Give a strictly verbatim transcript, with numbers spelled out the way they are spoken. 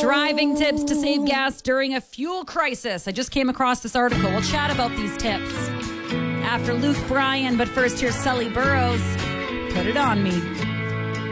Driving tips to save gas during a fuel crisis. I just came across this article. We'll chat about these tips after Luke Bryan. But first, here's Sully Burrows. Put it on me.